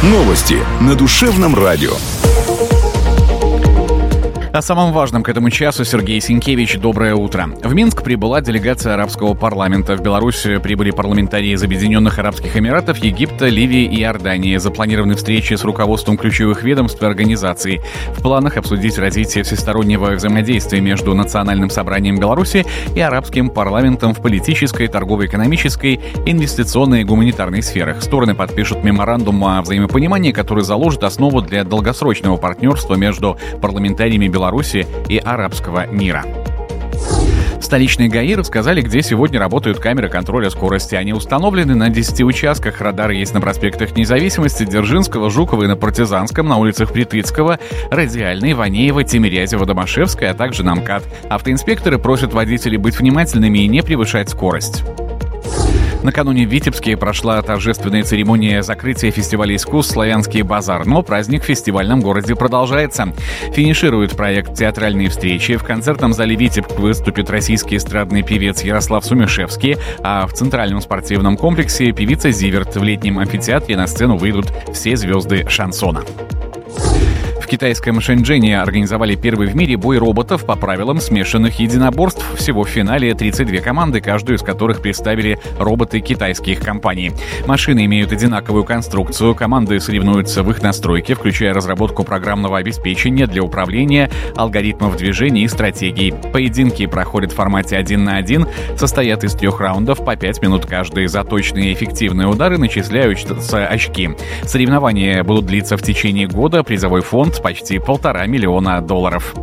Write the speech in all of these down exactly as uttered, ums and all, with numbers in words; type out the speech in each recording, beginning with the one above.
Новости на душевном радио. О самом важном к этому часу Сергей Сенкевич. Доброе утро. В Минск прибыла делегация арабского парламента. В Беларусь прибыли парламентарии из Объединенных Арабских Эмиратов, Египта, Ливии и Иордании. Запланированы встречи с руководством ключевых ведомств и организаций. В планах обсудить развитие всестороннего взаимодействия между Национальным собранием Беларуси и арабским парламентом в политической, торгово-экономической, инвестиционной и гуманитарной сферах. Стороны подпишут меморандум о взаимопонимании, который заложит основу для долгосрочного партнерства между парламентариями Беларуси Беларуси и арабского мира. Столичные ГАИ рассказали, где сегодня работают камеры контроля скорости. Они установлены на десяти участках. Радары есть на проспектах Независимости, Дзержинского, Жукова и на Партизанском, на улицах Притыцкого, Радиальной, Ванеева, Тимирязева, Домашевской, а также на МКАД. Автоинспекторы просят водителей быть внимательными и не превышать скорость. Накануне в Витебске прошла торжественная церемония закрытия фестиваля искусств «Славянский базар», но праздник в фестивальном городе продолжается. Финиширует проект «Театральные встречи». В концертном зале Витебск выступит российский эстрадный певец Ярослав Сумишевский, а в Центральном спортивном комплексе певица Зиверт. В летнем амфитеатре на сцену выйдут все звезды шансона. В китайском Шэньчжэне организовали первый в мире бой роботов по правилам смешанных единоборств. Всего в финале тридцать две команды, каждую из которых представили роботы китайских компаний. Машины имеют одинаковую конструкцию, команды соревнуются в их настройке, включая разработку программного обеспечения для управления, алгоритмов движения и стратегий. Поединки проходят в формате один на один, состоят из трех раундов по пять минут каждый. За точные и эффективные удары начисляются очки. Соревнования будут длиться в течение года, призовой фонд почти полтора миллиона долларов.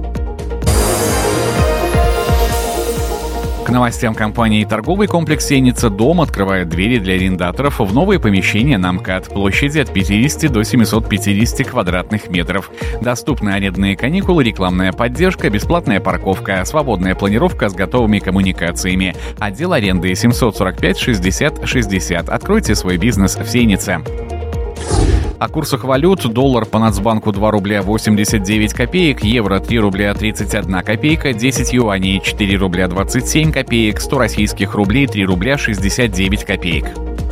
К новостям компании торговый комплекс «Сеница Дом» открывает двери для арендаторов в новые помещения на МКАД. Площади от пятидесяти до семисот пятидесяти квадратных метров. Доступны арендные каникулы, рекламная поддержка, бесплатная парковка, свободная планировка с готовыми коммуникациями. Отдел аренды семьсот сорок пять шестьдесят шестьдесят. Откройте свой бизнес в Сенице. О курсах валют: доллар по Нацбанку два рубля восемьдесят девять копеек, евро три рубля тридцать одна копейка, десять юаней четыре рубля двадцать семь копеек, сто российских рублей три рубля шестьдесят девять копеек.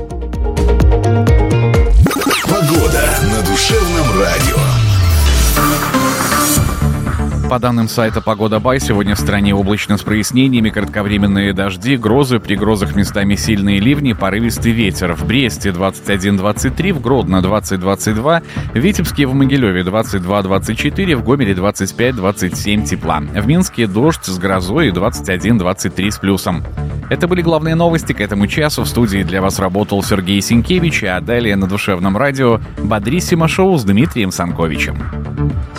Погода на душевном радио. По данным сайта «Погода Бай», сегодня в стране облачно с прояснениями, кратковременные дожди, грозы, при грозах местами сильные ливни, порывистый ветер. В Бресте двадцать один двадцать три, в Гродно двадцать двадцать два, в Витебске и в Могилеве двадцать два двадцать четыре, в Гомеле двадцать пять двадцать семь тепла. В Минске дождь с грозой и двадцать один двадцать три с плюсом. Это были главные новости к этому часу. В студии для вас работал Сергей Сенкевич, а далее на душевном радио «Бодриссимо шоу» с Дмитрием Санковичем.